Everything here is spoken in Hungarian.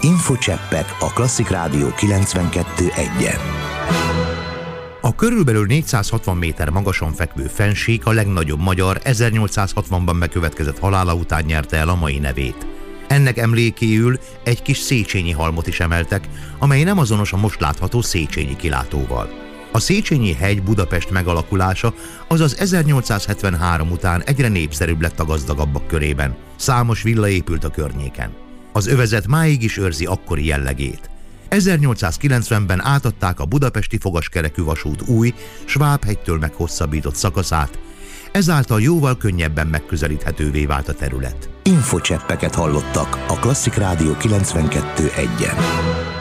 Infocseppek a Klasszik Rádió 92.1-en. A körülbelül 460 méter magasan fekvő fennsík a legnagyobb magyar 1860-ban bekövetkezett halála után nyerte el a mai nevét. Ennek emlékéül egy kis Széchenyi halmot is emeltek, amely nem azonos a most látható Széchenyi kilátóval. A Széchenyi hegy Budapest megalakulása, azaz 1873 után egyre népszerűbb lett a gazdagabbak körében. Számos villa épült a környéken. Az övezet máig is őrzi akkori jellegét. 1890-ben átadták a budapesti fogaskerekű vasút új, Svábhegytől meghosszabbított szakaszát, ezáltal jóval könnyebben megközelíthetővé vált a terület. Infocseppeket hallottak a Klasszik Rádió 92.1-en.